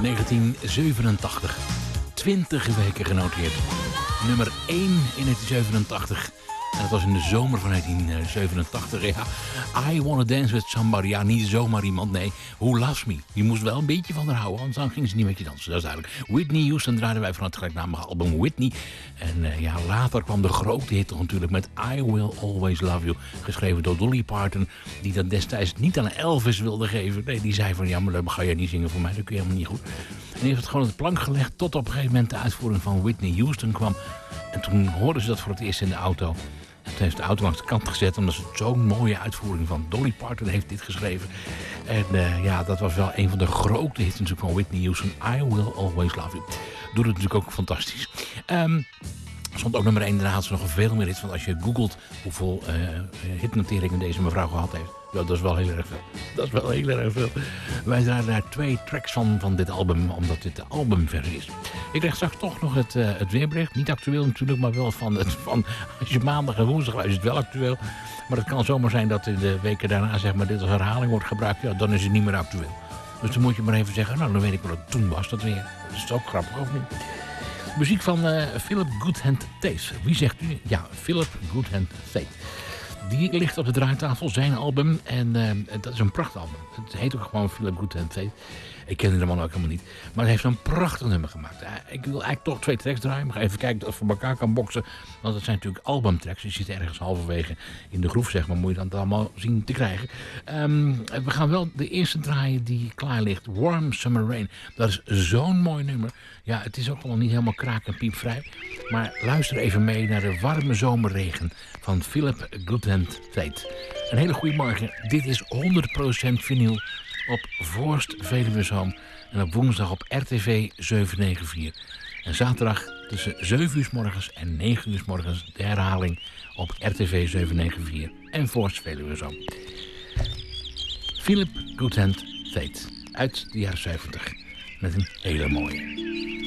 1987. 20 weken genoteerd. Nummer 1 in 1987. En dat was in de zomer van 1987. Ja, I Wanna Dance With Somebody. Ja, niet zomaar iemand, nee. Who Loves Me. Die moest wel een beetje van haar houden, anders dan ging ze niet met je dansen. Dat is duidelijk. Whitney Houston draaiden wij van het gelijknamige album Whitney. En ja, later kwam de grote hit toch natuurlijk met I Will Always Love You. Geschreven door Dolly Parton. Die dat destijds niet aan Elvis wilde geven. Nee, die zei van, ja, maar dat ga je niet zingen voor mij. Dat kun je helemaal niet goed. En die heeft het gewoon op de plank gelegd. Tot op een gegeven moment de uitvoering van Whitney Houston kwam. En toen hoorden ze dat voor het eerst in de auto. En toen heeft de auto langs de kant gezet, omdat ze zo'n mooie uitvoering van Dolly Parton heeft dit geschreven. En ja, dat was wel een van de grote hits natuurlijk van Whitney Houston. I Will Always Love You. Doet het natuurlijk ook fantastisch. Stond ook nummer 1, daarna had ze nog veel meer hits. Want als je googelt hoeveel hitnoteringen deze mevrouw gehad heeft. Ja, dat is wel heel erg veel. Dat is wel heel erg veel. Wij draaien daar 2 tracks van dit album, omdat dit de albumversie is. Ik krijg straks toch nog het weerbericht. Niet actueel natuurlijk, maar wel van als je maandag en woensdag is het wel actueel. Maar het kan zomaar zijn dat in de weken daarna zeg maar dit als herhaling wordt gebruikt. Ja, dan is het niet meer actueel. Dus dan moet je maar even zeggen, nou dan weet ik wat het toen was, dat weer. Dat is ook grappig, of niet? Muziek van Philip Goodhand Tate. Wie zegt u? Ja, Philip Goodhand Tate. Die ligt op de draaitafel, zijn album. En dat is een prachtalbum. Het heet ook gewoon Philip Goodhand Tate. Ik ken de man ook helemaal niet. Maar hij heeft een prachtig nummer gemaakt. Ik wil eigenlijk toch 2 tracks draaien. Maar even kijken of het voor elkaar kan boksen. Want het zijn natuurlijk albumtracks. Je zit ergens halverwege in de groef, zeg maar. Moet je dan allemaal zien te krijgen. We gaan wel de eerste draaien die klaar ligt. Warm Summer Rain. Dat is zo'n mooi nummer. Ja, het is ook allemaal niet helemaal kraak- en piepvrij. Maar luister even mee naar de warme zomerregen van Philip Goodhand Tate. Een hele goede morgen. Dit is 100% vinyl op Voorst Veluwezoom. En op woensdag op RTV 794. En zaterdag tussen 7 uur 's morgens en 9 uur 's morgens de herhaling op RTV 794 en Voorst Veluwezoom. Philip Goodhand Tate uit de jaren 70 met een hele mooie.